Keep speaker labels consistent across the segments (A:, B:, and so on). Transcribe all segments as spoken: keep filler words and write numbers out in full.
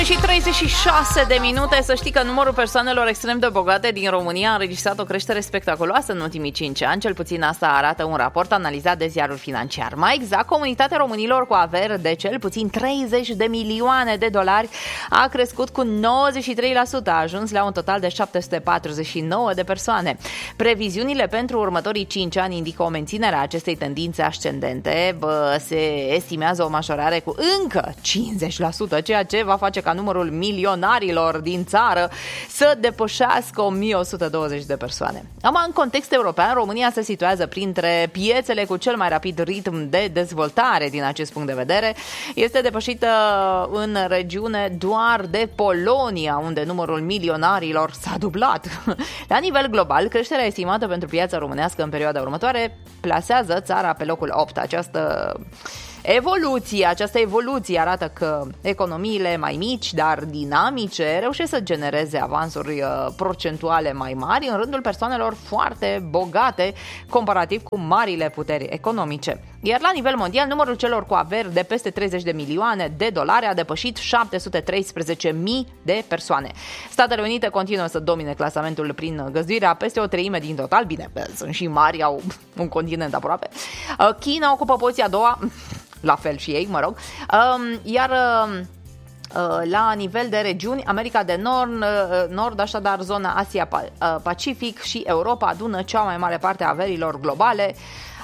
A: Și treizeci și șase de minute. Să știi că numărul persoanelor extrem de bogate din România a înregistrat o creștere spectaculoasă în ultimii cinci ani. Cel puțin asta arată un raport analizat de Ziarul Financiar. Mai exact, comunitatea românilor cu averi de cel puțin treizeci de milioane de dolari a crescut cu nouăzeci și trei la sută, a ajuns la un total de șapte sute patruzeci și nouă de persoane. Previziunile pentru următorii cinci ani indică o menținere a acestei tendințe ascendente. Bă, se estimează o majorare cu încă cincizeci la sută, ceea ce va face ca numărul milionarilor din țară să depășească o mie o sută douăzeci de persoane. Am în context european, România se situează printre piețele cu cel mai rapid ritm de dezvoltare din acest punct de vedere. Este depășită în regiune doar de Polonia, unde numărul milionarilor s-a dublat. La nivel global, creșterea estimată pentru piața românească în perioada următoare plasează țara pe locul opt. Această Evoluție, această evoluție arată că economiile mai mici, dar dinamice, reușesc să genereze avansuri procentuale mai mari în rândul persoanelor foarte bogate, comparativ cu marile puteri economice. Iar la nivel mondial, numărul celor cu averi de peste treizeci de milioane de dolari a depășit șapte sute treisprezece mii de persoane. Statele Unite continuă să domine clasamentul prin găzduirea peste o treime din total. Bine, sunt și mari, au un continent aproape. China ocupă poziția a doua, la fel și ei, mă rog. Iar la nivel de regiuni, America de Nord, Nord așadar zona Asia-Pacific și Europa adună cea mai mare parte a averilor globale.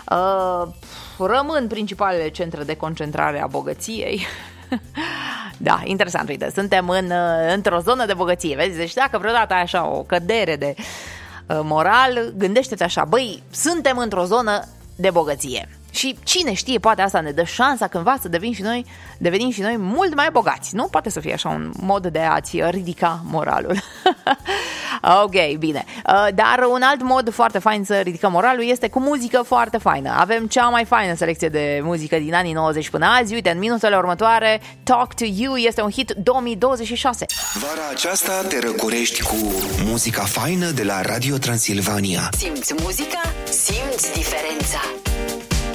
A: Rămân principalele centre de concentrare a bogăției. Da, interesant, uite, suntem în, într-o zonă de bogăție, vezi? Deci dacă vreodată ai așa o cădere de moral, gândește-te așa, băi, suntem într-o zonă de bogăție. Și cine știe, poate asta ne dă șansa cândva să devenim și noi, devenim și noi mult mai bogați, nu? Poate să fie așa un mod de a-ți ridica moralul. Ok, bine. Dar un alt mod foarte fain să ridicăm moralul este cu muzică foarte faină. Avem cea mai faină selecție de muzică din anii nouăzeci până azi. Uite, în minutele următoare, Talk to You este un hit două mii douăzeci și șase.
B: Vara aceasta te răcorești cu muzica faină de la Radio Transilvania.
C: Simți muzica? Simți diferența.